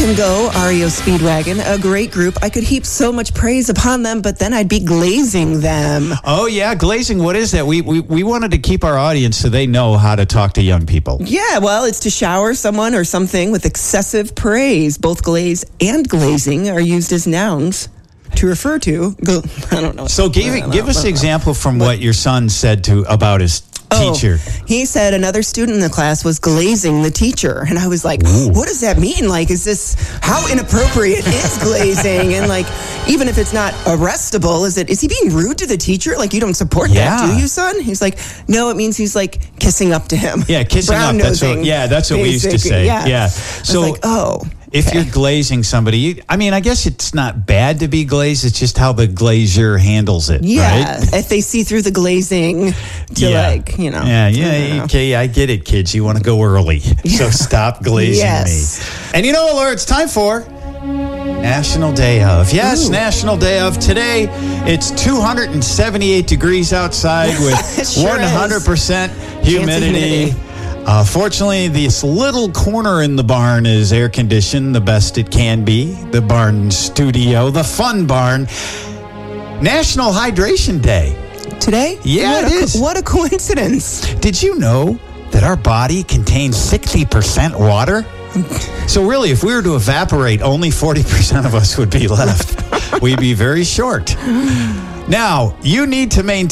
him go, REO Speedwagon, a great group. I could heap so much praise upon them, but then I'd be glazing them. Oh, yeah, glazing. What is that? We wanted to keep our audience so they know how to talk to young people. Yeah, well, it's to shower someone or something with excessive praise. Both glaze and glazing are used as nouns to refer to. I don't know. So give us an example from what your son said about his teacher. He said another student in the class was glazing the teacher. And I was like, what does that mean? Like, how inappropriate is glazing? And like, even if it's not arrestable, is he being rude to the teacher? Like, you don't support that, do you, son? He's like, no, it means he's like kissing up to him. Yeah, kissing up. That's what we used to say. Yeah. So, like, if you're glazing somebody, I guess it's not bad to be glazed. It's just how the glazier handles it, right? If they see through the glazing to Okay, I get it, kids. You want to go early. So stop glazing me. And you know what, Laura? It's time for National Day of. Yes, National Day of. Today, it's 278 degrees outside with 100% humidity. Fortunately, this little corner in the barn is air conditioned the best it can be. The barn studio, the fun barn. National Hydration Day. Today? Yeah, it is. What a coincidence. Did you know that our body contains 60% water? So really, if we were to evaporate, only 40% of us would be left. We'd be very short. Now, you need to maintain